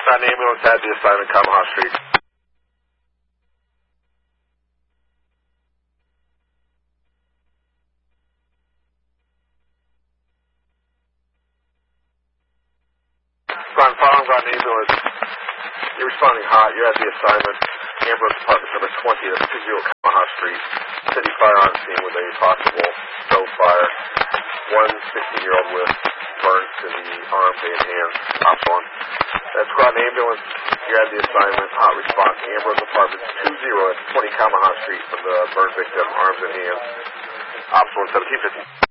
An ambulance had the assignment, Kamaha Street. Following got an ambulance. You're responding hot. You're at the assignment. Ambulance Department number 20, that's 20 Kamaha Street. City fire on scene with a possible stove fire. One 16-year-old with burns to the arms and hands. Ops on. That's squad ambulance. You're at the assignment. Hot response. Ambulance Department 20 at 20 Kamaha Street from the burn victim, arms and hands. Ops on 1750.